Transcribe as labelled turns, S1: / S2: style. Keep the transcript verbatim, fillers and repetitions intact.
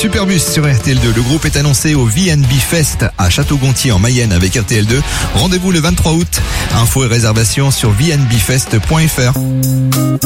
S1: Superbus sur R T L deux. Le groupe est annoncé au V and B Fest à Château-Gontier en Mayenne avec R T L deux. Rendez-vous le vingt-trois août. Infos et réservations sur v n b fest point f r.